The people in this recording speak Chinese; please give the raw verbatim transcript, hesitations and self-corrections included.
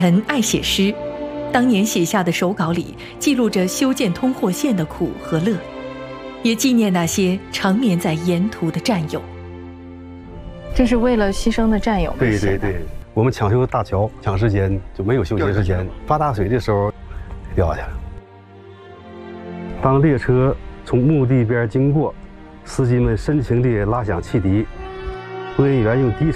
陈爱写诗，当年写下的手稿里记录着修建通货线的苦和乐，也纪念那些长眠在沿途的战友。 这是为了牺牲的战友。 对对对，我们抢修大桥，抢时间就没有休息时间。发大水的时候，掉下去了。当列车从墓地边经过，司机们深情地拉响汽笛，播音员用低沉